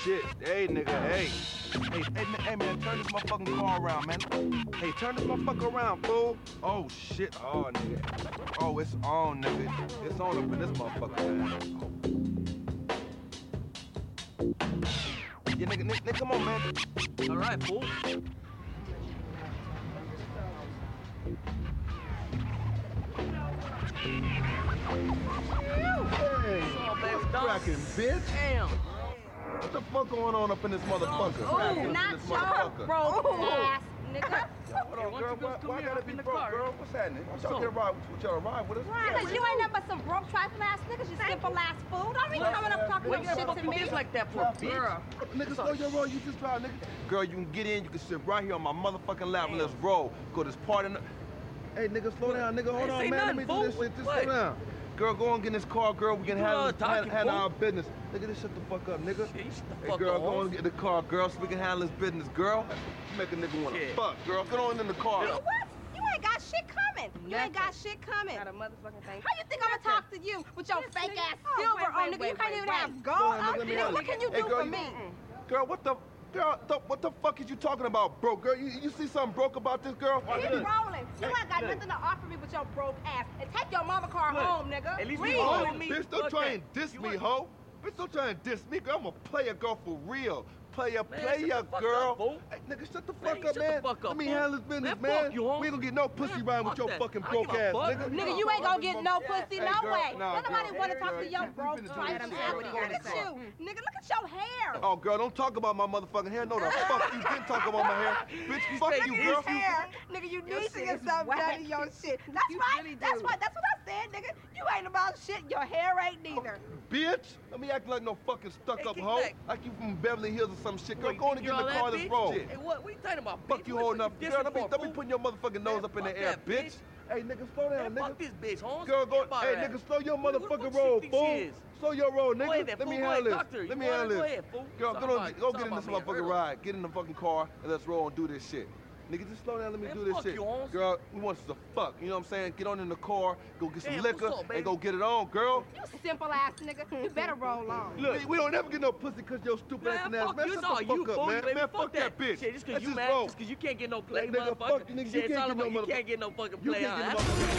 shit. Hey, nigga, hey. Hey, man, turn this motherfucking car around, man. Hey, turn this motherfucker around, fool. Oh, shit. Oh, nigga. Oh, it's on, nigga. It's on up in this motherfucker, man. Yeah, nigga, come on, man. All right, fool. Hey, cracking, bitch. Damn. What the fuck going on up in this motherfucker? Oh, not your broke ass, nigga. Hold on, girl. Why gotta be broke, girl? What's happening? Why y'all get a ride? What y'all ride with us? Because you ain't nothing but some broke trifling ass niggas, you simple ass fool. Don't be coming up talking no shit to me. Like that for a bitch. Nigga, slow your roll. You just drive, nigga. Girl, you can get in. You can sit right here on my motherfucking lap and let's roll. Go this part in the... Hey, nigga, slow down, nigga. Hold on, man. Let me do this shit. Just slow down. Girl, go and get in this car, girl. We can handle our business. Nigga, just shut the fuck up, nigga. Hey, girl, go and get in the car, girl, so we can handle this business, girl. You make a nigga wanna fuck, girl. Get on in the car. What? You ain't got shit coming. You ain't got shit coming. Not a motherfucking thing. How you think I'ma talk to you with your fake ass silver on, nigga? You can't even have gold on, nigga. What can you do for me? Girl, what the fuck is you talking about, bro? Girl, you see something broke about this girl? Keep rolling. You ain't got nothing to offer me with your broke ass. And take your mama car home, nigga. At least Please. me. Bitch, don't try and diss me, ho. Bitch, don't try and diss me, girl. I'm a player girl for real. Player, girl. Hey, nigga, shut the fuck up, man. Let me handle this business, man. We ain't gonna get no pussy riding with your fucking broke ass, nigga. Nigga, you ain't gonna get no pussy, no way. Nobody wanna talk to your broke trifling ass. Look at you. Nigga, look at your hair. Oh, girl, don't talk about my motherfucking hair. No, the fuck you didn't talk about my hair. Bitch, fuck you, girl. Nigga, you need to get something done to your shit. That's right. That's what I said, nigga. You ain't about shit. Your hair ain't neither. Bitch, let me act like no fucking stuck-up hoe. Like you from Beverly Hills or some shit. Girl, go on and get in the car, let's roll. Hey, what you talking about, Fuck you holding up. Girl, don't be putting your motherfucking nose up in the air, bitch. Hey, nigga, slow down, nigga. Fuck this bitch, Holmes. Girl, go. Hey, nigga, slow your motherfucking roll, fool. Slow your roll, nigga. Let me handle this. Let me handle this. Girl, go get in this motherfucking ride. Get in the fucking car and let's roll and do this shit. Nigga, just slow down, let me do this shit. Girl, we want us to fuck, you know what I'm saying? Get on in the car, go get some liquor, and go get it on, girl. You simple ass nigga, you better roll on. Look, we don't ever get no pussy because your stupid ass man. Shut the fuck up, man. Man, fuck that bitch. Shit, just because you mad, just because you can't get no play, nigga, fuck you, nigga. You can't get no fucking play.